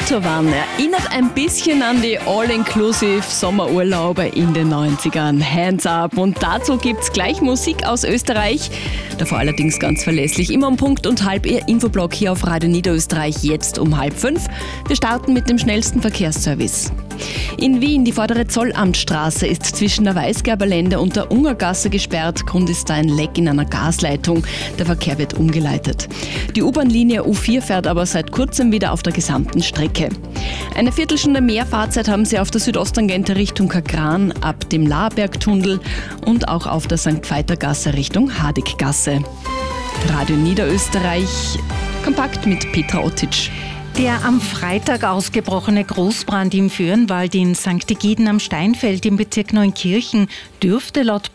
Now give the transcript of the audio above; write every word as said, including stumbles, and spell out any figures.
Autobahn erinnert ein bisschen an die All-Inclusive Sommerurlaube in den neunzigern. Hands up! Und dazu gibt's gleich Musik aus Österreich. Davor allerdings ganz verlässlich. Immer um Punkt und halb Ihr Infoblock hier auf Radio Niederösterreich, jetzt um halb fünf. Wir starten mit dem schnellsten Verkehrsservice. In Wien, die vordere Zollamtstraße ist zwischen der Weißgerberlände und der Ungergasse gesperrt. Grund ist da ein Leck in einer Gasleitung. Der Verkehr wird umgeleitet. Die U-Bahn-Linie U vier fährt aber seit kurzem wieder auf der gesamten Strecke. Eine Viertelstunde mehr Fahrzeit haben Sie auf der Südosttangente Richtung Kagran ab dem Laarbergtunnel und auch auf der Sankt Veiter-Gasse Richtung Hadiggasse. Radio Niederösterreich, kompakt mit Petra Otitsch. Der am Freitag ausgebrochene Großbrand im Föhrenwald in Sankt Egiden am Steinfeld im Bezirk Neunkirchen dürfte laut